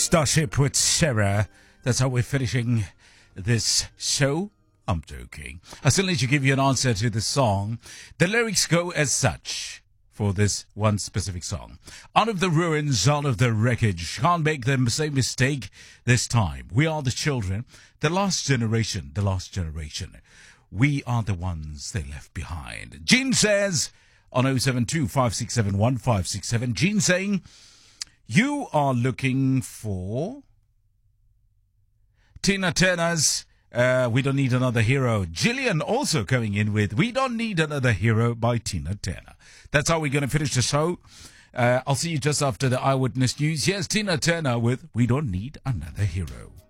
Starship with Sarah. That's how we're finishing this show. I'm joking. I still need to give you an answer to the song. The lyrics go as such for this one specific song. Out of the ruins, out of the wreckage, can't make the same mistake this time. We are the children, the last generation, the lost generation. We are the ones they left behind. Jean says on 072-567-1567, Jean saying, you are looking for Tina Turner's We Don't Need Another Hero. Gillian also coming in with We Don't Need Another Hero by Tina Turner. That's how we're going to finish the show. I'll see you just after the Eyewitness News. Here's Tina Turner with We Don't Need Another Hero.